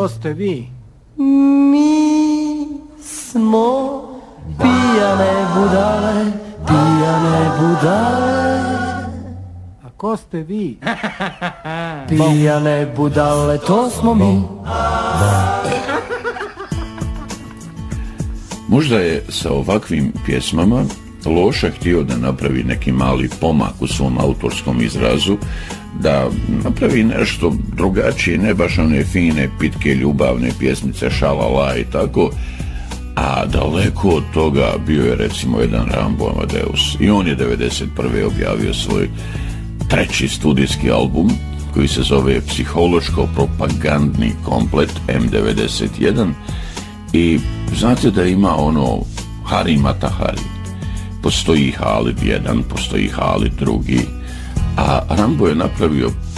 ko ste vi? Mi smo pijane budale, pijane budale. A ko ste vi? Pijane budale, to smo mi. Možda je sa ovakvim pjesmama Loša htio da napravi neki mali pomak u svom autorskom izrazu, da napravi nešto drugačije, ne baš one fine, pitke, ljubavne pjesmice, šalala i tako, a daleko od toga bio je recimo jedan Rambo Amadeus. I on je 1991. objavio svoj treći studijski album koji se zove Psihološko-propagandni komplet M91 i znate da ima ono Hari Matahari. Postoji Halid jedan, postoji Halid drugi, a Rambo je napravio